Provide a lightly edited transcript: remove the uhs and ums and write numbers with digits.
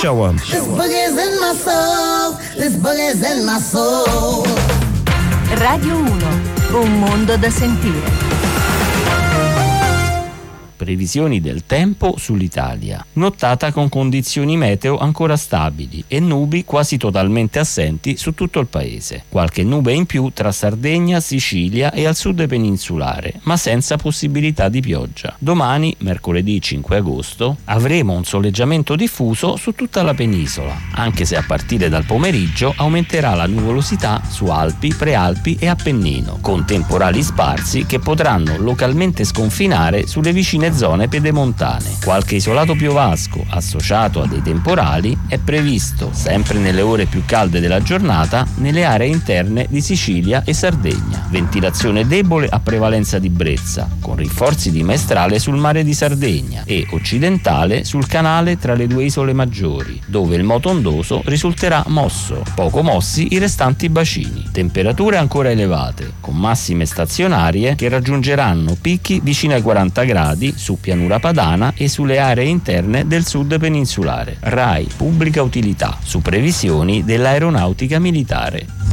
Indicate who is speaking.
Speaker 1: Show.
Speaker 2: This boogie's in my soul. This boogie's in my soul.
Speaker 3: Radio 1, un mondo da sentire.
Speaker 4: Previsioni del tempo sull'Italia. Nottata con condizioni meteo ancora stabili e nubi quasi totalmente assenti su tutto il paese. Qualche nube in più tra Sardegna, Sicilia e al sud peninsulare, ma senza possibilità di pioggia. Domani, mercoledì 5 agosto, avremo un soleggiamento diffuso su tutta la penisola, anche se a partire dal pomeriggio aumenterà la nuvolosità su Alpi, Prealpi e Appennino, con temporali sparsi che potranno localmente sconfinare sulle vicine zone pedemontane. Qualche isolato piovasco associato a dei temporali è previsto, sempre nelle ore più calde della giornata, nelle aree interne di Sicilia e Sardegna. Ventilazione debole a prevalenza di brezza, con rinforzi di maestrale sul mare di Sardegna e occidentale sul canale tra le due isole maggiori, dove il moto ondoso risulterà mosso. Poco mossi i restanti bacini. Temperature ancora elevate, con massime stazionarie che raggiungeranno picchi vicini ai 40 gradi su pianura padana e sulle aree interne del sud peninsulare. RAI Pubblica Utilità, su previsioni dell'Aeronautica Militare.